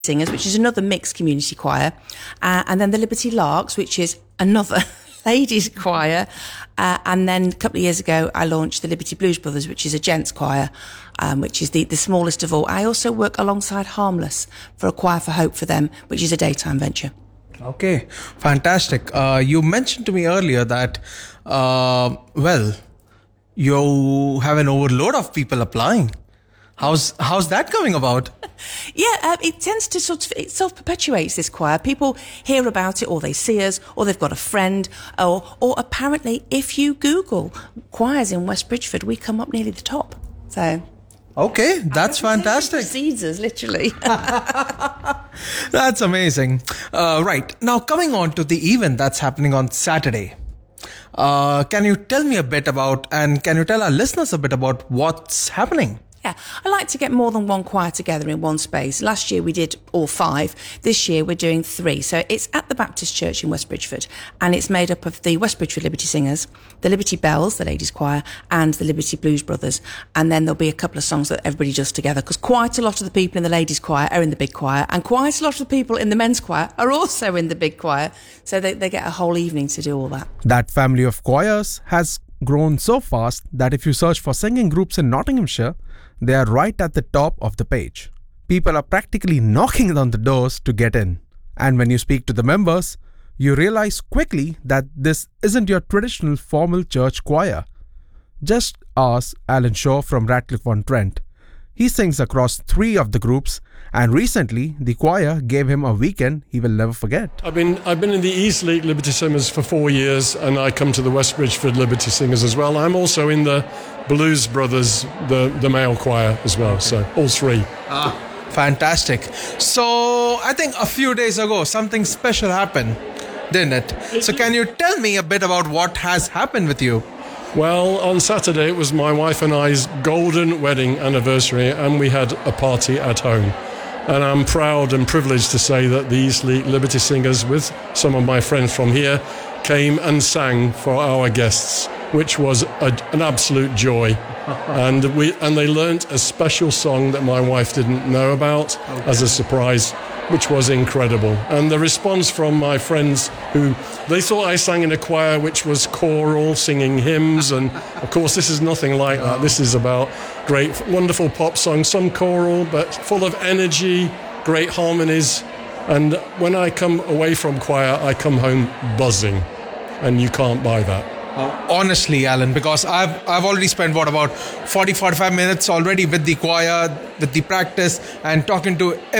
Singers, which is another mixed community choir, and then the Liberty Larks, which is another ladies choir, and then a couple of years ago I launched the Liberty Blues Brothers, which is a gents choir, which is the smallest of all. I also work alongside Harmless for a Choir for Hope for them, which is a daytime venture. Okay, fantastic. You mentioned to me earlier that, you have an overload of people applying. How's that coming about? Yeah, it tends to it self-perpetuates, this choir. People hear about it, or they see us, or they've got a friend, or apparently if you Google choirs in West Bridgford, we come up nearly the top. So... Okay, that's fantastic. Precedes us, literally. That's amazing. Right, now coming on to the event that's happening on Saturday. Can you tell me a bit about, and can you tell our listeners a bit about what's happening? Yeah, I like to get more than one choir together in one space. Last year we did all 5. This year we're doing 3. So it's at the Baptist Church in West Bridgford, and it's made up of the West Bridgford Liberty Singers, the Liberty Bells, the ladies choir, and the Liberty Blues Brothers. And then there'll be a couple of songs that everybody does together, because quite a lot of the people in the ladies choir are in the big choir, and quite a lot of the people in the men's choir are also in the big choir. So they get a whole evening to do all that. That family of choirs has grown so fast that if you search for singing groups in Nottinghamshire, they are right at the top of the page. People are practically knocking on the doors to get in. And when you speak to the members, you realize quickly that this isn't your traditional formal church choir. Just ask Alan Shaw from Ratcliffe-on-Trent. He sings across 3 of the groups, and recently the choir gave him a weekend he will never forget. I've been in the East Leek Liberty Singers for 4 years, and I come to the West Bridgford Liberty Singers as well. I'm also in the Blues Brothers, the male choir as well, so all 3. Fantastic. So I think a few days ago something special happened, didn't it? So can you tell me a bit about what has happened with you? Well, on Saturday it was my wife and I's golden wedding anniversary, and we had a party at home. And I'm proud and privileged to say that the East Leek Liberty Singers, with some of my friends from here, came and sang for our guests, which was an absolute joy. And they learnt a special song that my wife didn't know about as a surprise, which was incredible. And the response from my friends, who they thought I sang in a choir which was choral, singing hymns, and of course this is nothing like that. This is about great, wonderful pop songs, some choral, but full of energy, great harmonies. And when I come away from choir, I come home buzzing, and you can't buy that. Honestly, Alan, because I've already spent about 40-45 minutes already with the choir, with the practice, and talking to